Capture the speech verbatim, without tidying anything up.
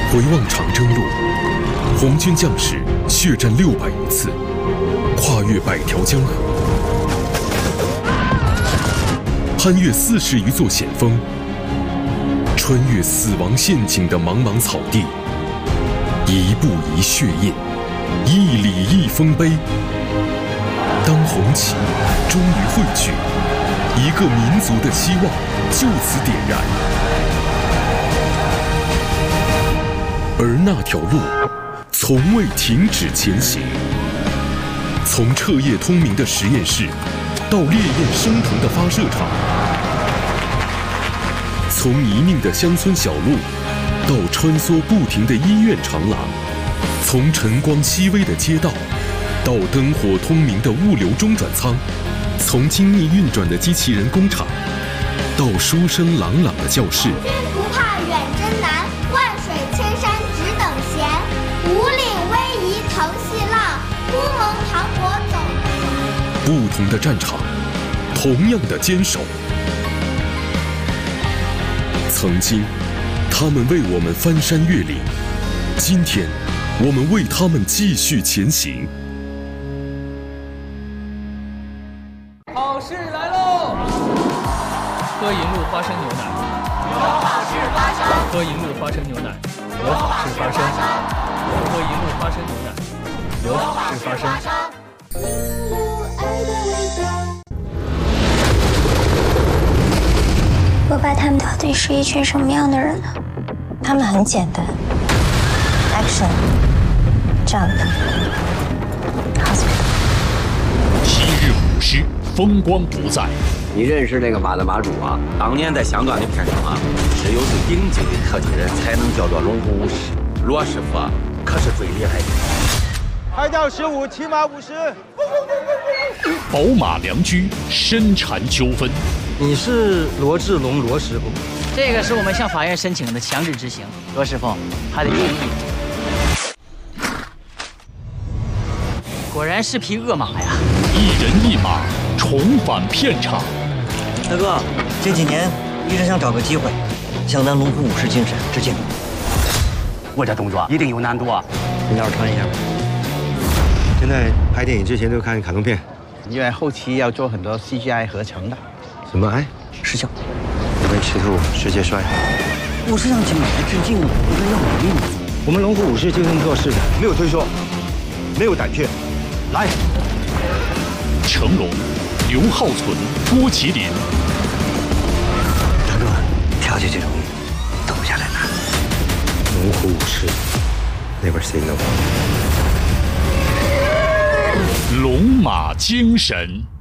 回望长征路，红军将士血战六百余次，跨越百条江河，攀越四十余座险峰，穿越死亡陷阱的茫茫草地，一步一血印，一里一丰碑。当红旗终于汇聚，一个民族的希望就此点燃。而那条路从未停止前行，从彻夜通明的实验室到烈焰升腾的发射场，从泥泞的乡村小路到穿梭不停的医院长廊，从晨光熹微的街道到灯火通明的物流中转仓，从精密运转的机器人工厂到书声朗朗的教室。 军不怕远征难，万水千山只等闲。五岭逶迤腾细浪，乌蒙磅礴走。 不同的战场，同样的坚守。曾经，他们为我们翻山越岭；今天，我们为他们继续前行。 好事来喽！喝银鹭花生牛奶， 有好事发生； 喝银鹭花生牛奶，有好事发生；喝银鹭花生牛奶，有好事发生。 波爸他们到底是一群什么样的人呢？ 他们很简单 ，action， jump， hospital。 昔日武师风光不再。 你认识那个马的马主啊？当年在香港的片场啊，只有最顶级的特技人才能叫做龙虎武师。罗师傅啊，可是最厉害的。 拍到十五，骑马五十。 宝马良驹，深缠纠纷。 你是罗志龙罗师傅？ 这个是我们向法院申请的强制执行，罗师傅还得愿意。果然是匹恶马呀！ 一人一马重返片场。 大哥，这几年一直想找个机会，向咱龙虎武士精神致敬。 我这动作一定有难度啊！ 你要是穿一下。 现在拍电影之前都看卡通片， 因为后期要做很多 C G I 合成的。 什么？哎， 失效。 有没有赤兔世界帅？ 我是向警察致敬，不是要我命。 我们龙虎武士就这么做事的， 没有退缩，没有胆怯。来， 成龙、刘浩存、郭麒麟。 大哥，跳下去容易，走下来难。 龙虎武士 ，never say no。 龙马精神。